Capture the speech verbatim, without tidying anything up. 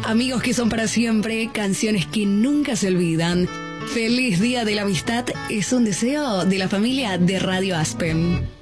amigos que son para siempre, canciones que nunca se olvidan. Feliz Día de la Amistad es un deseo de la familia de Radio Aspen.